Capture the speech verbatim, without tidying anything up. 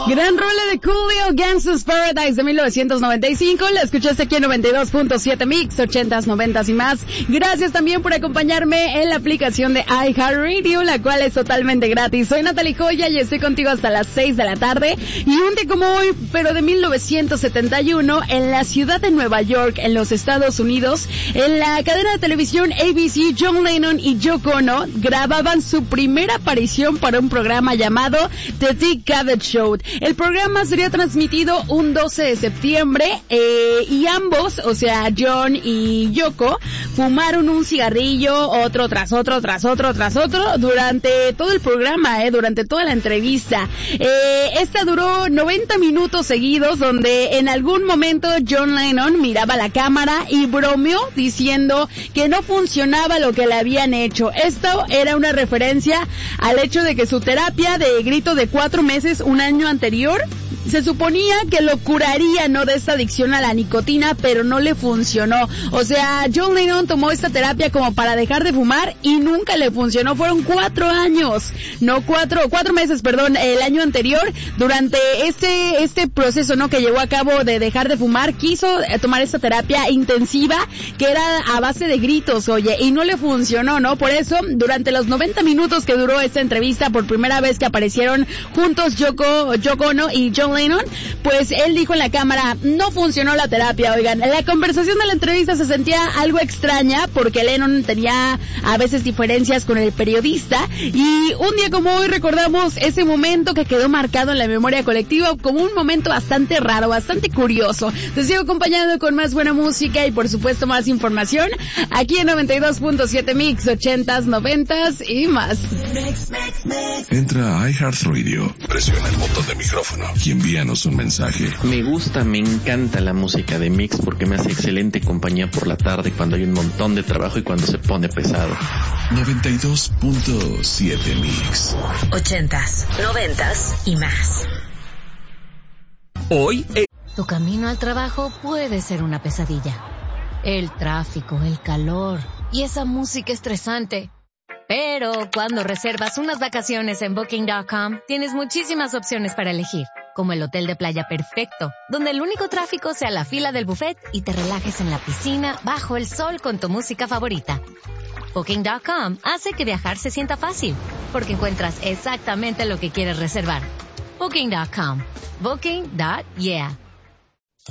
Gran rola de Coolio, Gangsta's Paradise de mil novecientos noventa y cinco. La escuchaste aquí en noventa y dos punto siete Mix, ochentas, noventas y más. Gracias también por acompañarme en la aplicación de iHeartRadio, la cual es totalmente gratis. Soy Natalie Joya y estoy contigo hasta las seis de la tarde. Y un día como hoy, pero de mil novecientos setenta y uno, en la ciudad de Nueva York, en los Estados Unidos, en la cadena de televisión A B C, John Lennon y Yoko Ono grababan su primera aparición para un programa llamado The Dick Cavett Show. El programa sería transmitido un doce de septiembre eh, y ambos, o sea, John y Yoko, fumaron un cigarrillo, otro tras otro, tras otro, tras otro, durante todo el programa, eh, durante toda la entrevista. Eh, esta duró noventa minutos seguidos, donde en algún momento John Lennon miraba a la cámara y bromeó diciendo que no funcionaba lo que le habían hecho. Esto era una referencia al hecho de que su terapia de grito de cuatro meses, un año anterior, se suponía que lo curaría, ¿no?, de esta adicción a la nicotina, pero no le funcionó. O sea, John Lennon tomó esta terapia como para dejar de fumar y nunca le funcionó. Fueron cuatro años, no cuatro, cuatro meses, perdón, el año anterior. Durante este, este proceso, ¿no?, que llevó a cabo de dejar de fumar, quiso tomar esta terapia intensiva que era a base de gritos, oye, y no le funcionó, ¿no? Por eso, durante los noventa minutos que duró esta entrevista, por primera vez que aparecieron juntos Yoko, Yoko Ono y John Lennon, pues él dijo en la cámara, no funcionó la terapia. Oigan, la conversación de la entrevista se sentía algo extraña porque Lennon tenía a veces diferencias con el periodista, y un día como hoy recordamos ese momento que quedó marcado en la memoria colectiva como un momento bastante raro, bastante curioso. Te sigo acompañando con más buena música y por supuesto más información aquí en noventa y dos punto siete Mix, ochentas, noventas y más. Entra a iHeartRadio, presiona el botón de micrófono y envíanos un mensaje. Me gusta, me encanta la música de Mix porque me hace excelente compañía por la tarde cuando hay un montón de trabajo y cuando se pone pesado. noventa y dos punto siete Mix. Ochentas, noventas y más. Hoy eh... Tu camino al trabajo puede ser una pesadilla. El tráfico, el calor y esa música estresante. Pero cuando reservas unas vacaciones en Booking punto com, tienes muchísimas opciones para elegir, como el hotel de playa perfecto, donde el único tráfico sea la fila del buffet y te relajes en la piscina bajo el sol con tu música favorita. Booking punto com hace que viajar se sienta fácil, porque encuentras exactamente lo que quieres reservar. Booking punto com. Booking. Yeah.